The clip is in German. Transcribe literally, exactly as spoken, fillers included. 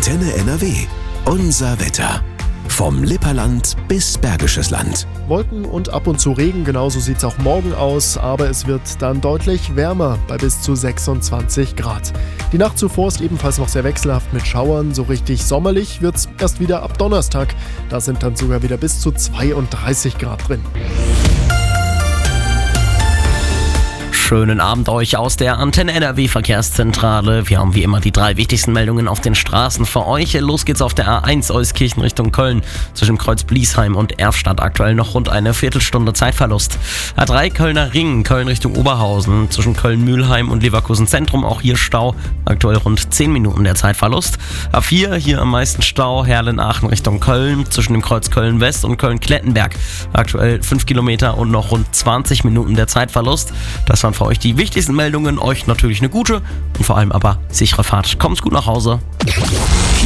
Antenne N R W. Unser Wetter. Vom Lipperland bis Bergisches Land. Wolken und ab und zu Regen, genauso sieht es auch morgen aus, aber es wird dann deutlich wärmer bei bis zu sechsundzwanzig Grad. Die Nacht zuvor ist ebenfalls noch sehr wechselhaft mit Schauern, so richtig sommerlich wird es erst wieder ab Donnerstag. Da sind dann sogar wieder bis zu zweiunddreißig Grad drin. Schönen Abend euch aus der Antenne N R W Verkehrszentrale. Wir haben wie immer die drei wichtigsten Meldungen auf den Straßen für euch. Los geht's auf der A eins Euskirchen Richtung Köln. Zwischen Kreuz Bliesheim und Erfstadt aktuell noch rund eine Viertelstunde Zeitverlust. A drei Kölner Ring, Köln Richtung Oberhausen. Zwischen Köln-Mühlheim und Leverkusen Zentrum auch hier Stau. Aktuell rund zehn Minuten der Zeitverlust. A vier hier am meisten Stau, Herlen-Aachen Richtung Köln. Zwischen dem Kreuz Köln-West und Köln-Klettenberg. Aktuell fünf Kilometer und noch rund zwanzig Minuten der Zeitverlust. Das waren für euch die wichtigsten Meldungen. Euch natürlich eine gute und vor allem aber sichere Fahrt. Kommt gut nach Hause.